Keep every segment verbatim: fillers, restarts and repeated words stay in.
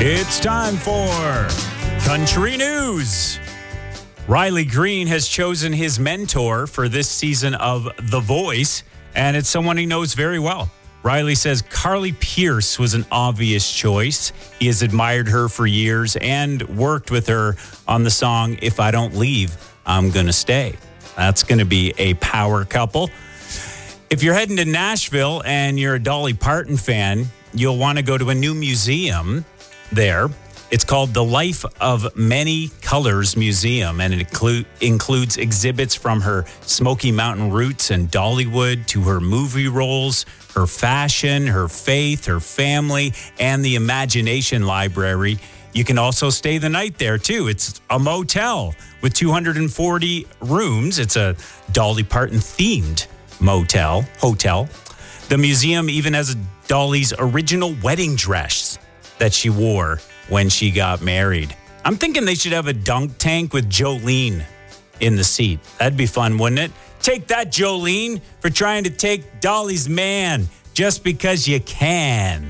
It's time for Country News. Riley Green has chosen his mentor for this season of The Voice, and it's someone he knows very well. Riley says Carly Pearce was an obvious choice. He has admired her for years and worked with her on the song If I Don't Leave, I'm Gonna Stay. That's going to be a power couple. If you're heading to Nashville and you're a Dolly Parton fan, you'll want to go to a new museum there. It's called the Life of Many Colors Museum, and it inclu- includes exhibits from her Smoky Mountain roots and Dollywood to her movie roles, her fashion, her faith, her family, and the Imagination Library. You can also stay the night there, too. It's a motel with two hundred forty rooms. It's a Dolly Parton-themed motel, hotel. The museum even has Dolly's original wedding dress that she wore when she got married. I'm thinking they should have a dunk tank with Jolene in the seat. That'd be fun, wouldn't it? Take that, Jolene, for trying to take Dolly's man just because you can.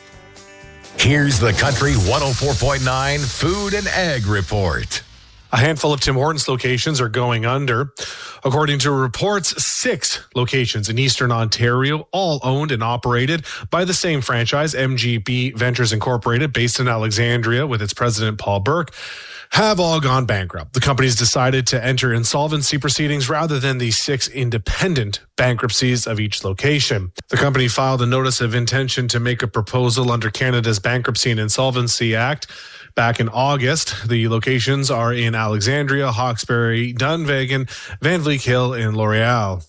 Here's the Country one oh four point nine Food and Ag Report. A handful of Tim Hortons locations are going under. According to reports, six locations in Eastern Ontario, all owned and operated by the same franchise, M G B Ventures Incorporated, based in Alexandria with its president, Paul Burke, have all gone bankrupt. The companies decided to enter insolvency proceedings rather than the six independent bankruptcies of each location. The company filed a notice of intention to make a proposal under Canada's Bankruptcy and Insolvency Act back in August. The locations are in Alexandria, Hawkesbury, Dunvegan, Van Vliet Hill, and L'Oreal.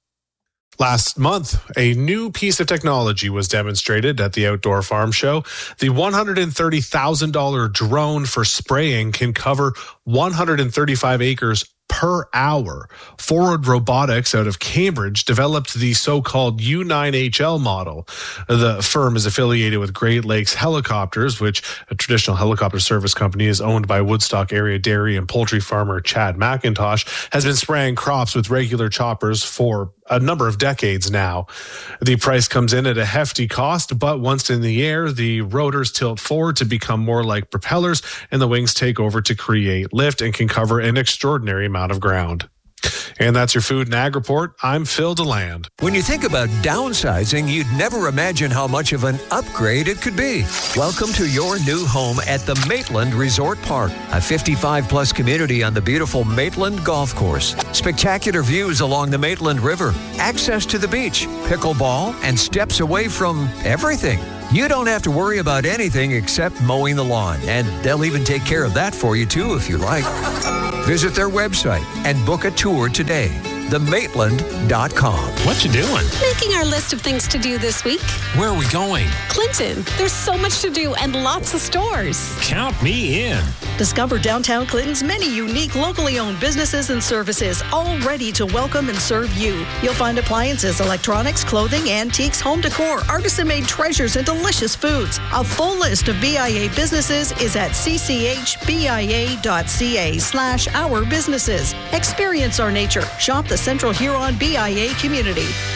Last month, a new piece of technology was demonstrated at the Outdoor Farm Show. The one hundred thirty thousand dollars drone for spraying can cover one hundred thirty-five acres per hour. Forward Robotics out of Cambridge developed the so-called U nine H L model. The firm is affiliated with Great Lakes Helicopters, which a traditional helicopter service company is owned by Woodstock area dairy and poultry farmer Chad McIntosh, has been spraying crops with regular choppers for a number of decades now. The price comes in at a hefty cost, but once in the air, the rotors tilt forward to become more like propellers, and the wings take over to create lift and can cover an extraordinary amount of ground. And that's your Food and Ag Report. I'm Phil DeLand. When you think about downsizing, you'd never imagine how much of an upgrade it could be. Welcome to your new home at the Maitland Resort Park, a fifty-five plus community on the beautiful Maitland Golf Course. Spectacular views along the Maitland River, access to the beach, pickleball, and steps away from everything. You don't have to worry about anything except mowing the lawn, and they'll even take care of that for you too if you like. Visit their website and book a tour today. the maitland dot com. What you doing? Making our list of things to do this week. Where are we going? Clinton. There's so much to do and lots of stores. Count me in. Discover downtown Clinton's many unique locally owned businesses and services, all ready to welcome and serve you. You'll find appliances, electronics, clothing, antiques, home decor, artisan-made treasures, and delicious foods. A full list of B I A businesses is at c c h b i a dot c a slash our businesses. Experience our nature. Shop the Central Huron B I A community.